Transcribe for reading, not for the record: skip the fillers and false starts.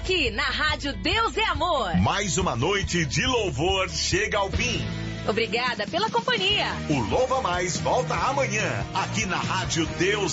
aqui na Rádio Deus é Amor. Mais uma noite de louvor chega ao fim. Obrigada pela companhia. O Louva Mais volta amanhã, aqui na Rádio Deus